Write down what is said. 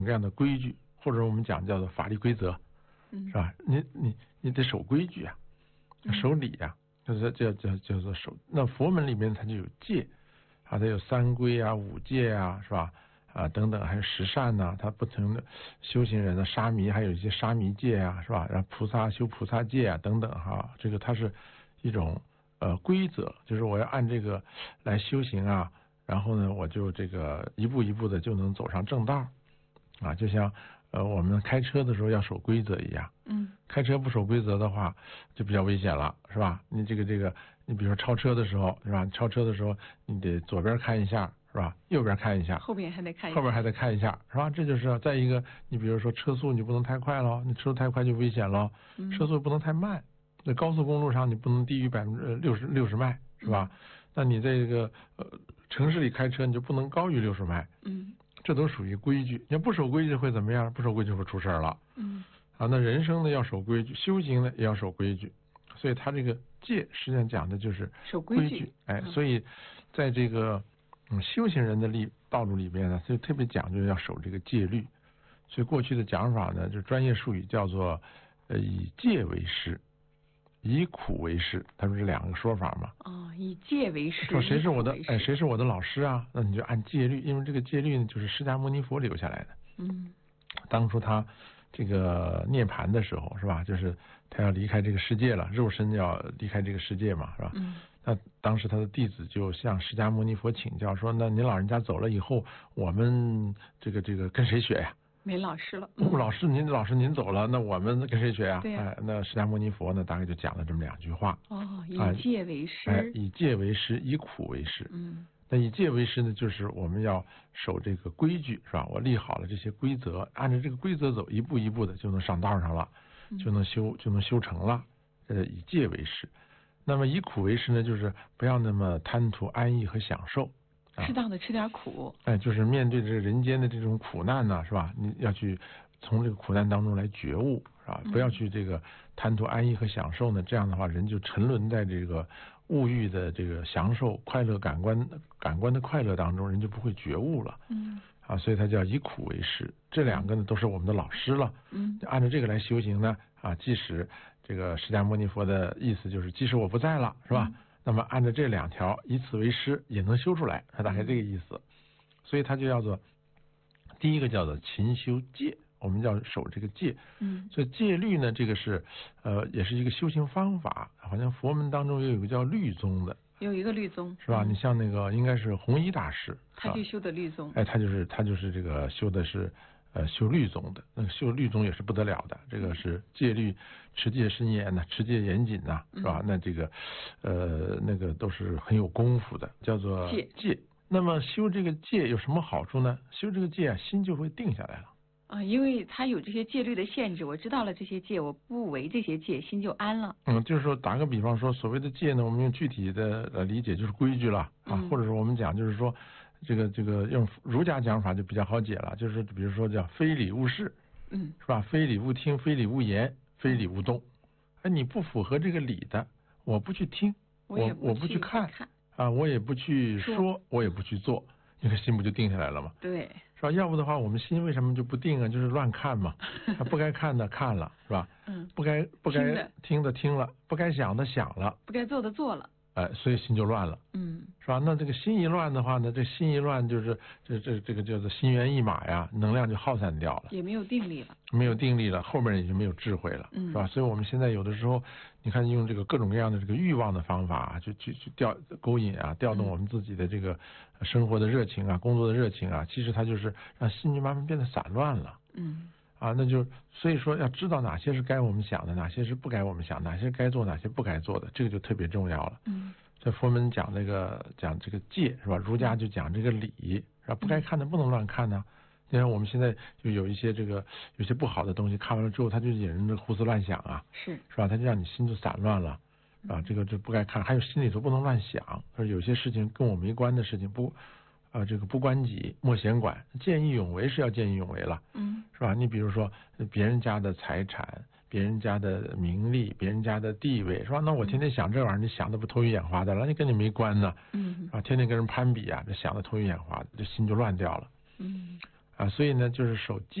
各样的规矩，或者我们讲叫做法律规则，是吧？你得守规矩啊，守礼啊，就是叫做守。那佛门里面它就有戒啊，它有三规啊、五戒啊，是吧？啊，等等，还有十善呐，它不同的修行人的沙弥，还有一些沙弥戒啊，是吧？然后菩萨修菩萨戒啊，等等哈，这个它是一种规则，就是我要按这个来修行啊，然后呢，我就这个一步一步的就能走上正道啊，就像我们开车的时候要守规则一样，开车不守规则的话就比较危险了，是吧？你这个，你比如说超车的时候，是吧？超车的时候你得左边看一下。是吧？右边看一下， 后边还得看一下， 后边还得看一下，是吧？这就是再一个，你比如说车速你不能太快了，你车速太快就危险了，车速不能太慢。那高速公路上你不能低于60迈，是吧？那你在这个城市里开车你就不能高于60迈，这都属于规矩。你要不守规矩会怎么样？不守规矩会出事了，啊，那人生呢要守规矩，修行呢也要守规矩，所以他这个戒实际上讲的就是守规矩， 哎，所以在这个修行人的道路里边呢，就特别讲究要守这个戒律。所以过去的讲法呢，就专业术语叫做以戒为师，以苦为师。他说这两个说法嘛。 以戒为师。 说谁是我的老师啊？那你就按戒律，因为这个戒律呢，就是释迦牟尼佛留下来的。当初他这个涅槃的时候，是吧？就是他要离开这个世界了，肉身要离开这个世界嘛，是吧？那当时他的弟子就向释迦牟尼佛请教说：“那您老人家走了以后，我们这个跟谁学呀？” 没老师了。 您走了，那我们跟谁学呀？ 对呀。 那释迦牟尼佛呢，大概就讲了这么2句话。 以戒为师。 以戒为师，以苦为师。那以戒为师呢，就是我们要守这个规矩，是吧？我立好了这些规则，按照这个规则走，一步一步的就能上道上了，就能修成了。以戒为师。那么以苦为师呢，就是不要那么贪图安逸和享受， 适当的吃点苦。 就是面对这个人间的这种苦难呢，是吧？你要去从这个苦难当中来觉悟，是吧？不要去这个贪图安逸和享受呢，这样的话人就沉沦在这个物欲的这个享受快乐感官的快乐当中，人就不会觉悟了。所以他叫以苦为师。这2个呢都是我们的老师了。按照这个来修行呢，即使这个释迦牟尼佛的意思就是即使我不在了，是吧？那么按照这2条以此为师也能修出来，大概这个意思。所以它就叫做第一个叫做勤修戒，我们要守这个戒。所以戒律呢，这个是也是一个修行方法。好像佛门当中也有一个叫律宗的。 有一个律宗是吧？你像那个应该是弘一大师， 他就修的律宗。 他就是这个修的是修律宗的。那个修律宗也是不得了的，这个是戒律持戒森严呐，持戒严谨呐，是吧？那这个那个都是很有功夫的，叫做戒。那么修这个戒有什么好处呢？修这个戒心就会定下来了。 因为他有这些戒律的限制，我知道了这些戒，我不违这些戒，心就安了。 就是说打个比方说，所谓的戒呢，我们用具体的理解就是规矩了或者说我们讲就是说这个用儒家讲法就比较好解了，就是比如说叫非礼勿视，是吧？非礼勿听，非礼勿言，非礼勿动。你不符合这个礼的，我不去听，我不去看我也不去说，我也不去做，这个心不就定下来了吗？ 对。 是吧？要不的话，我们心为什么就不定啊？就是乱看嘛，不该看的看了，是吧？不该听的听了，不该想的想了， 不该做的做了。 所以心就乱了。是吧？那这个心一乱的话呢，这心一乱就是这个叫做心猿意马呀，能量就耗散掉了， 也没有定力了。 没有定力了，后面也就没有智慧了，是吧？所以我们现在有的时候，你看用这个各种各样的这个欲望的方法，去勾引调动我们自己的这个生活的热情工作的热情其实它就是让心就慢慢变得散乱了。那就所以说要知道哪些是该我们想的，哪些是不该我们想，哪些该做，哪些不该做的，这个就特别重要了。在佛门讲这个戒，是吧？儒家就讲这个礼，是吧？不该看的不能乱看呢。你看我们现在就有一些有些不好的东西，看完了之后，它就引人的胡思乱想是吧？它就让你心就散乱了这个就不该看。还有心里头不能乱想，有些事情跟我没关的事情这个不关己莫闲管，见义勇为是要见义勇为了，是吧？你比如说别人家的财产，别人家的名利，别人家的地位，是吧？那我天天想这玩意儿，你想的不头晕眼花的了，你跟你没关呢，是吧？天天跟人攀比这想的头晕眼花的，这心就乱掉了。 所以呢，就是手机